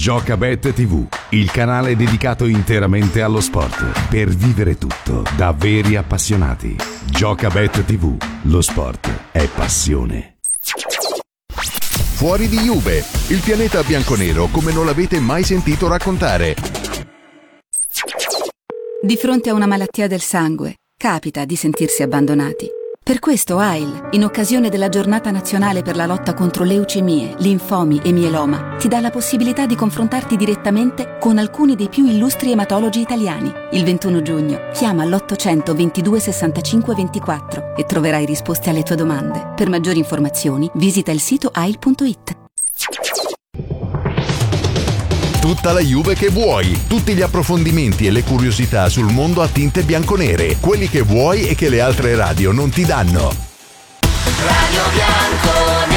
Giocabet TV, il canale dedicato interamente allo sport, per vivere tutto da veri appassionati. Giocabet TV, lo sport è passione. Fuori di Juve, il pianeta bianconero come non l'avete mai sentito raccontare. Di fronte a una malattia del sangue, capita di sentirsi abbandonati. Per questo AIL, in occasione della Giornata Nazionale per la lotta contro leucemie, linfomi e mieloma, ti dà la possibilità di confrontarti direttamente con alcuni dei più illustri ematologi italiani. Il 21 giugno, chiama l'800 22 65 24 e troverai risposte alle tue domande. Per maggiori informazioni, visita il sito AIL.it. Tutta la Juve che vuoi, tutti gli approfondimenti e le curiosità sul mondo a tinte bianconere, quelli che vuoi e che le altre radio non ti danno. Radio Bianconera.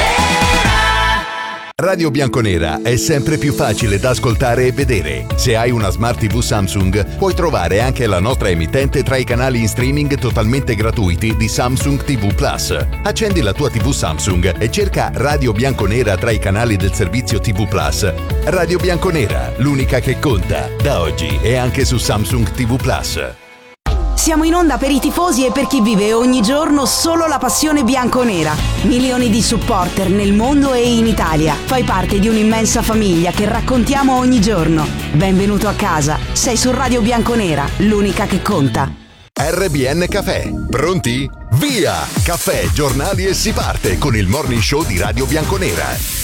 Radio Bianconera è sempre più facile da ascoltare e vedere. Se hai una Smart TV Samsung, puoi trovare anche la nostra emittente tra i canali in streaming totalmente gratuiti di Samsung TV Plus. Accendi la tua TV Samsung e cerca Radio Bianconera tra i canali del servizio TV Plus. Radio Bianconera, l'unica che conta. Da oggi è anche su Samsung TV Plus. Siamo in onda per i tifosi e per chi vive ogni giorno solo la passione bianconera. Milioni di supporter nel mondo e in Italia. Fai parte di un'immensa famiglia che raccontiamo ogni giorno. Benvenuto a casa. Sei su Radio Bianconera, l'unica che conta. RBN Cafè. Pronti? Via! Caffè, giornali e si parte con il morning show di Radio Bianconera.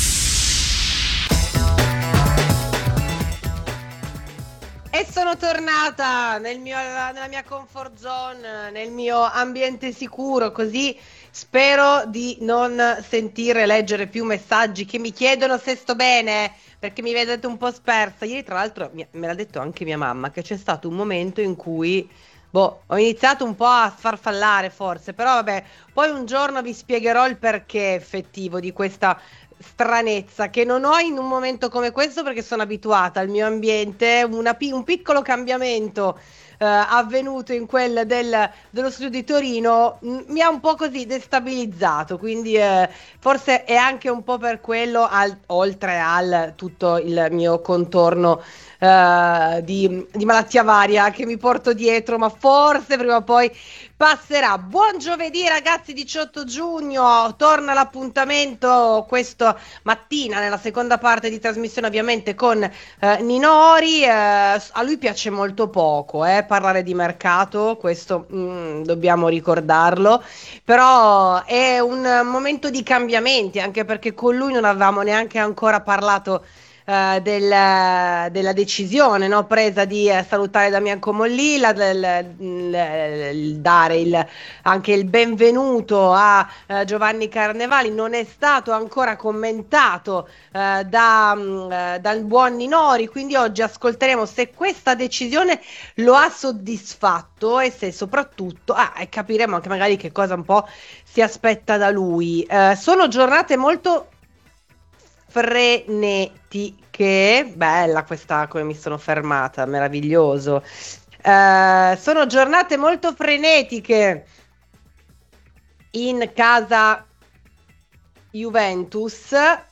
E sono tornata nella mia comfort zone, nel mio ambiente sicuro, così spero di non sentire leggere più messaggi che mi chiedono se sto bene, perché mi vedete un po' spersa. Ieri tra l'altro me l'ha detto anche mia mamma, che c'è stato un momento in cui ho iniziato un po' a sfarfallare forse, però vabbè, poi un giorno vi spiegherò il perché effettivo di questa stranezza che non ho in un momento come questo, perché sono abituata al mio ambiente. Un piccolo cambiamento avvenuto in quel dello studio di Torino mi ha un po' così destabilizzato, quindi forse è anche un po' per quello, oltre al tutto il mio contorno di malattia varia che mi porto dietro, ma forse prima o poi passerà. Buon giovedì ragazzi, 18 giugno, torna l'appuntamento questa mattina nella seconda parte di trasmissione, ovviamente con Nino Ori. A lui piace molto poco parlare di mercato, questo dobbiamo ricordarlo, però è un momento di cambiamenti, anche perché con lui non avevamo neanche ancora parlato della decisione, no, presa di salutare Damian Comolli, dare anche il benvenuto a Giovanni Carnevali. Non è stato ancora commentato dal buon Ninori, quindi oggi ascolteremo se questa decisione lo ha soddisfatto e se soprattutto e capiremo anche magari che cosa un po' si aspetta da lui. Sono giornate molto frenetiche, bella questa, come mi sono fermata, meraviglioso. Sono giornate molto frenetiche in casa Juventus.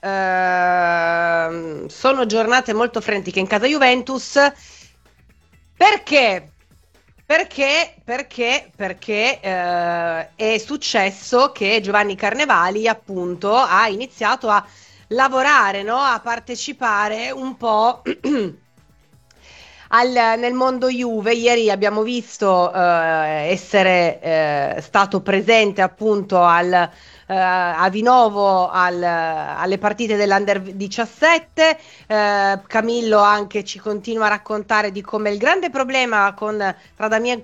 Sono giornate molto frenetiche in casa Juventus perché è successo che Giovanni Carnevali appunto ha iniziato a lavorare, no? A partecipare un po' nel mondo Juve. Ieri abbiamo visto essere stato presente appunto a Vinovo alle partite dell'Under 17. Camillo anche ci continua a raccontare di come il grande problema tra Damian